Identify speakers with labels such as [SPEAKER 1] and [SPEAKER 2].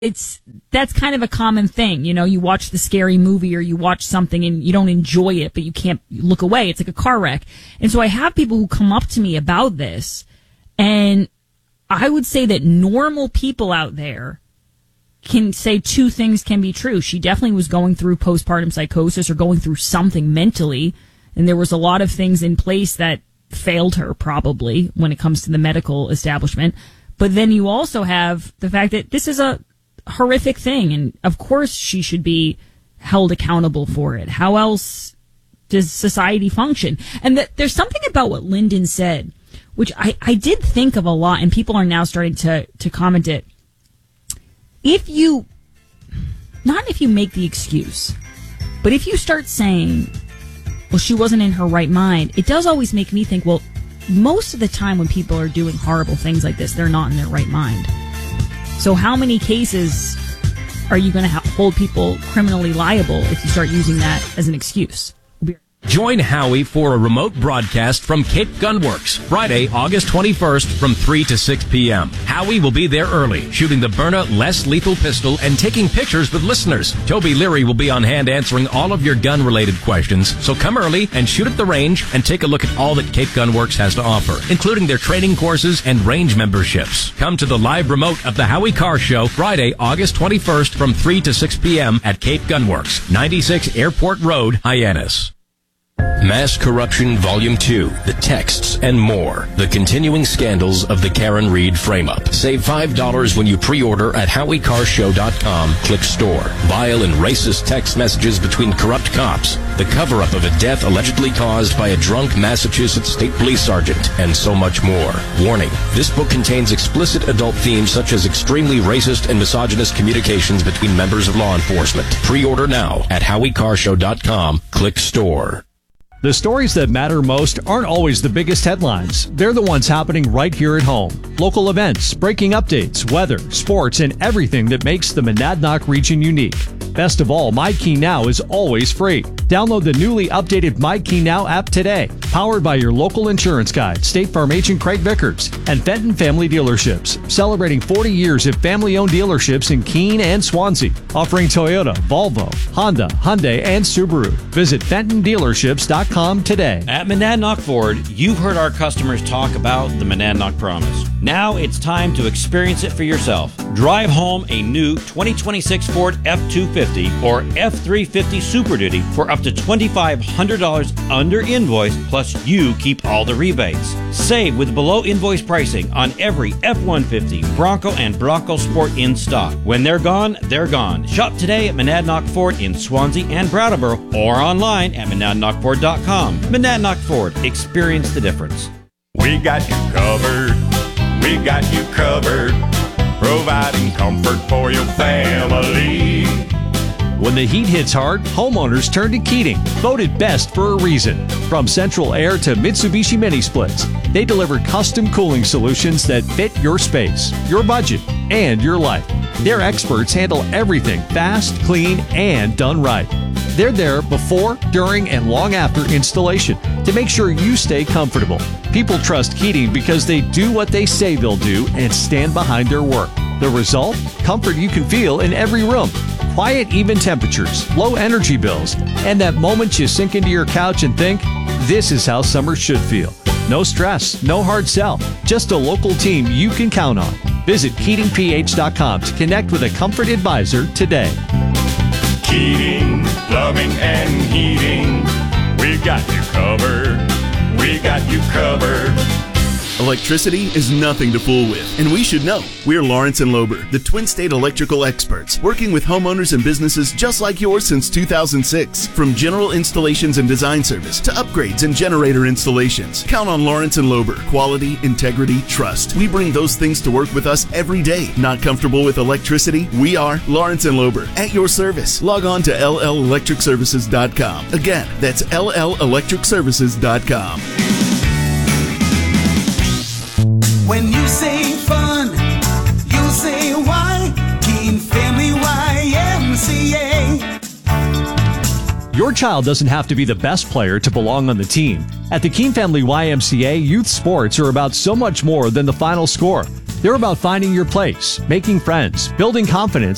[SPEAKER 1] that's kind of a common thing. You know, you watch the scary movie or you watch something and you don't enjoy it, but you can't look away. It's like a car wreck. And so I have people who come up to me about this, and I would say that normal people out there can say two things can be true. She definitely was going through postpartum psychosis or going through something mentally, and there was a lot of things in place that failed her probably when it comes to the medical establishment. But then you also have the fact that this is a horrific thing, and of course she should be held accountable for it. How else does society function? And there's something about what Lyndon said, which I did think of a lot, and people are now starting to comment it. Not if you make the excuse, but if you start saying, well, she wasn't in her right mind, it does always make me think, well, most of the time when people are doing horrible things like this, they're not in their right mind. So how many cases are you going to hold people criminally liable if you start using that as an excuse?
[SPEAKER 2] Join Howie for a remote broadcast from Cape Gunworks, Friday, August 21st from 3 to 6 p.m. Howie will be there early, shooting the Byrna less lethal pistol and taking pictures with listeners. Toby Leary will be on hand answering all of your gun-related questions, so come early and shoot at the range and take a look at all that Cape Gunworks has to offer, including their training courses and range memberships. Come to the live remote of the Howie Carr Show, Friday, August 21st from 3 to 6 p.m. at Cape Gunworks, 96 Airport Road, Hyannis. Mass Corruption Volume 2, The Texts and More. The continuing scandals of the Karen Reed frame-up. Save $5 when you pre-order at HowieCarShow.com. Click store. Vile and racist text messages between corrupt cops. The cover-up of a death allegedly caused by a drunk Massachusetts State Police Sergeant. And so much more. Warning. This book contains explicit adult themes such as extremely racist and misogynist communications between members of law enforcement. Pre-order now at HowieCarShow.com. Click store.
[SPEAKER 3] The stories that matter most aren't always the biggest headlines. They're the ones happening right here at home. Local events, breaking updates, weather, sports, and everything that makes the Monadnock region unique. Best of all, MyKeyNow is always free. Download the newly updated MyKeyNow app today. Powered by your local insurance guide, State Farm agent Craig Vickers, and Fenton Family Dealerships. Celebrating 40 years of family-owned dealerships in Keene and Swansea. Offering Toyota, Volvo, Honda, Hyundai, and Subaru. Visit FentonDealerships.com today.
[SPEAKER 4] At Monadnock Ford, you've heard our customers talk about the Monadnock Promise. Now it's time to experience it for yourself. Drive home a new 2026 Ford F-250 or F-350 Super Duty for up to $2,500 under invoice, plus you keep all the rebates. Save with below invoice pricing on every F-150, Bronco, and Bronco Sport in stock. When they're gone, they're gone. Shop today at Monadnock Ford in Swansea and Brattleboro or online at MonadnockFord.com. Monadnock Ford. Experience the difference.
[SPEAKER 5] We got you covered. We got you covered. Providing comfort for your family.
[SPEAKER 3] When the heat hits hard, homeowners turn to Keating, voted best for a reason. From Central Air to Mitsubishi Mini Splits, they deliver custom cooling solutions that fit your space, your budget, and your life. Their experts handle everything fast, clean, and done right. They're there before, during, and long after installation to make sure you stay comfortable. People trust Keating because they do what they say they'll do and stand behind their work. The result? Comfort you can feel in every room. Quiet, even temperatures, low energy bills, and that moment you sink into your couch and think, this is how summer should feel. No stress, no hard sell, just a local team you can count on. Visit KeatingPH.com to connect with a comfort advisor today.
[SPEAKER 5] Keating, plumbing and heating. We got you covered. We got you covered.
[SPEAKER 6] Electricity is nothing to fool with, and we should know. We're Lawrence and Lober, the Twin State electrical experts, working with homeowners and businesses just like yours since 2006. From general installations and design service to upgrades and generator installations, count on Lawrence and Lober. Quality, integrity, trust. We bring those things to work with us every day. Not comfortable with electricity? We are Lawrence and Lober, at your service. Log on to LLElectricServices.com. Again, that's LLElectricServices.com.
[SPEAKER 7] When you say fun, you say why? Keene Family YMCA.
[SPEAKER 3] Your child doesn't have to be the best player to belong on the team. At the Keene Family YMCA, youth sports are about so much more than the final score. They're about finding your place, making friends, building confidence,